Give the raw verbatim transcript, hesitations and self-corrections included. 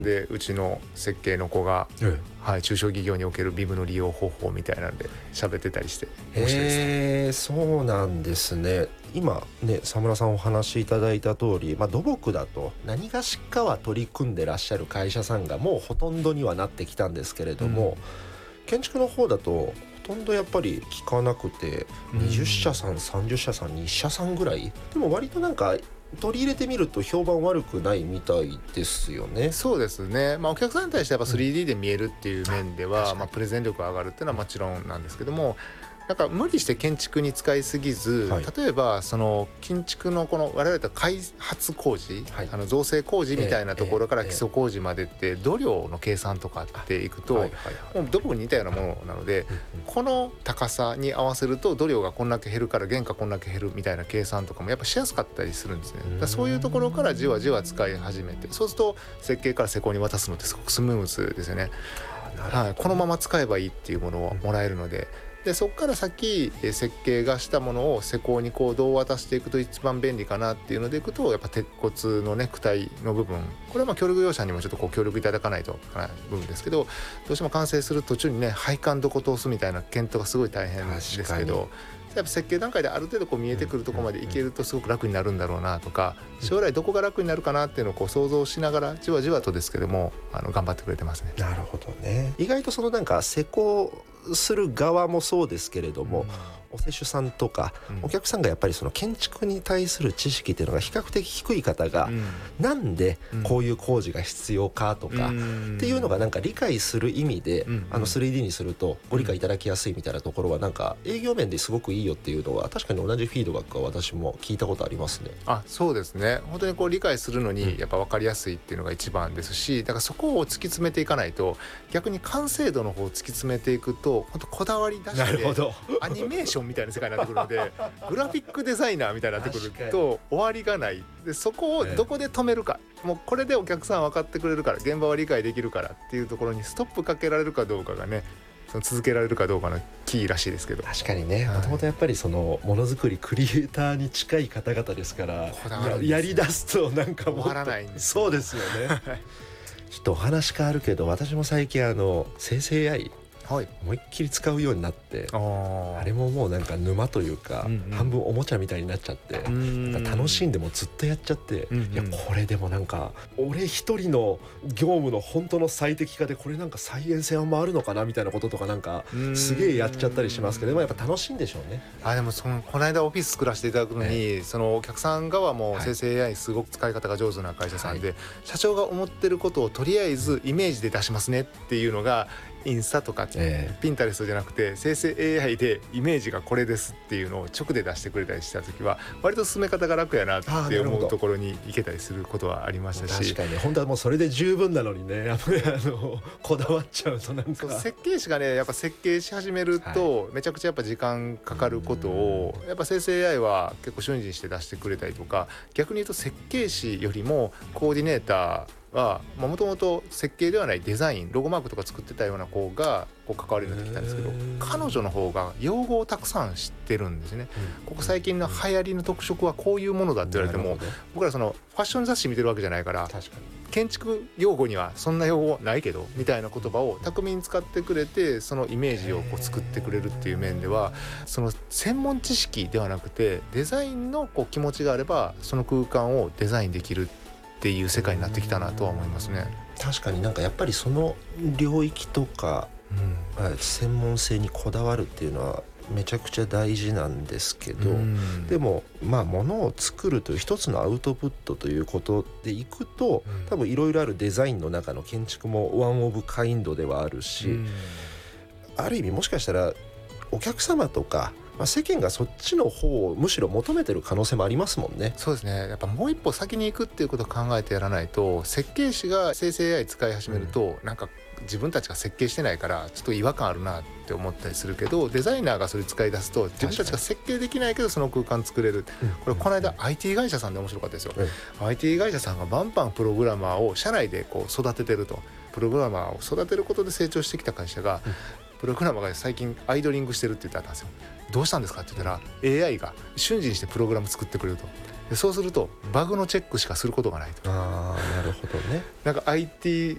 でうちの設計の子が、 えはい、中小企業における ビーアイエム の利用方法みたいなんで喋ってたりして面白いですね。 へー、そうなんですね。今ね沢村さんお話しいただいた通り、まあ、土木だと何がしかは取り組んでらっしゃる会社さんがもうほとんどにはなってきたんですけれども、うん、建築の方だとほとんどやっぱり聞かなくて、にじゅっしゃさんさんじゅっしゃさんにしゃさんぐらいでも割となんか取り入れてみると評判悪くないみたいですよね。 そうですね、まあ、お客さんに対してやっぱ スリーディー で見えるっていう面では、うん、まあ、プレゼン力が上がるっていうのはもちろんなんですけども、なんか無理して建築に使いすぎず、はい、例えばその建築のこの我々と開発工事、はい、あの造成工事みたいなところから基礎工事までって土量の計算とかっていくと、もう土木に似たようなものなので、この高さに合わせると土量がこんだけ減るから原価こんだけ減るみたいな計算とかもやっぱしやすかったりするんですね。だからそういうところからじわじわ使い始めて、そうすると設計から施工に渡すのってすごくスムーズですよね。はい、このまま使えばいいっていうものをもらえるので、でそこから先設計がしたものを施工にこうどう渡していくと一番便利かなっていうのでいくと、やっぱ鉄骨のね躯体の部分、これはまあ協力業者にもちょっとこう協力いただかないとない部分ですけど、どうしても完成する途中にね配管どこ通すみたいな検討がすごい大変ですけど、やっぱ設計段階である程度こう見えてくるところまでいけるとすごく楽になるんだろうなとか、将来どこが楽になるかなっていうのをこう想像しながらじわじわとですけどもあの頑張ってくれてますね。 なるほどね。意外とそのなんか施工する側もそうですけれども、うん、お施主さんとか、うん、お客さんがやっぱりその建築に対する知識っていうのが比較的低い方が、うん、なんでこういう工事が必要かとか、うん、っていうのがなんか理解する意味で、うん、あの スリーディー にするとご理解いただきやすいみたいなところはなんか営業面ですごくいいよっていうのは確かに同じフィードバックは私も聞いたことありますね。 あ、そうですね。本当にこう理解するのにやっぱ分かりやすいっていうのが一番ですし、だからそこを突き詰めていかないと、逆に完成度の方を突き詰めていくと本当こだわり出してアニメーションみたいな世界になってくるのでグラフィックデザイナーみたいになってくると終わりがないで、そこをどこで止めるか、ええ、もうこれでお客さん分かってくれるから現場は理解できるからっていうところにストップかけられるかどうかがね、その続けられるかどうかのキーらしいですけど。 確かにね、もともとやっぱりそのものづくりクリエイターに近い方々ですから、や, やりだすとなんかもっと終わらないんです。 そうですよねちょっとお話変わるけど、私も最近あの生成 エーアイはい、思いっきり使うようになって、 あ, あれももうなんか沼というか、うんうん、半分おもちゃみたいになっちゃって、なんか楽しんでもずっとやっちゃって、うんうん、いやこれでもなんか俺一人の業務の本当の最適化でこれなんか再現性あんまあるのかなみたいなこととかなんかすげえやっちゃったりしますけど、でもやっぱ楽しいんでしょうね。 あでもそのこの間オフィス作らせていただくのに、ええ、そのお客さん側も生成 エーアイ すごく使い方が上手な会社さんで、はい、社長が思ってることをとりあえずイメージで出しますねっていうのがインスタとか、えー、ピンタレストじゃなくて生成 エーアイ でイメージがこれですっていうのを直で出してくれたりした時は割と進め方が楽やなって思うところに行けたりすることはありましたし、 確かにね、本当はもうそれで十分なのにね、あのこだわっちゃうとなんか設計士がねやっぱ設計し始めるとめちゃくちゃやっぱ時間かかることを、はい、やっぱ生成 エーアイ は結構瞬時にして出してくれたりとか、逆に言うと設計士よりもコーディネーターはもともと設計ではないデザインロゴマークとか作ってたような子がこう関わるようになってきたんですけど、彼女の方が用語をたくさん知ってるんですね、うん、ここ最近の流行りの特色はこういうものだって言われても、僕らそのファッション雑誌見てるわけじゃないから、確かに建築用語にはそんな用語ないけどみたいな言葉を巧みに使ってくれて、そのイメージをこう作ってくれるっていう面では、その専門知識ではなくてデザインのこう気持ちがあればその空間をデザインできるっていう世界になってきたなとは思いますね。 確かになんかやっぱりその領域とか、うん、専門性にこだわるっていうのはめちゃくちゃ大事なんですけど、うん、でもまあものを作るという一つのアウトプットということでいくと、うん、多分いろいろあるデザインの中の建築もワンオブカインドではあるし、うん、ある意味もしかしたらお客様とかまあ、世間がそっちの方をむしろ求めてる可能性もありますもんね。 そうですね。やっぱもう一歩先に行くっていうことを考えてやらないと、設計士が生成 エーアイ 使い始めると、うん、なんか自分たちが設計してないからちょっと違和感あるなって思ったりするけど、デザイナーがそれ使い出すと自分たちが設計できないけどその空間作れる、うん、これこの間 アイティー 会社さんで面白かったですよ、うん、アイティー 会社さんがバンバンプログラマーを社内でこう育ててると、プログラマーを育てることで成長してきた会社が、うん、プログラマーが最近アイドリングしてるって言ってあったんですよ。どうしたんですかって言ったら エーアイ が瞬時にしてプログラム作ってくれると。でそうするとバグのチェックしかすることがないと。 あーなるほどね。 なんか アイティー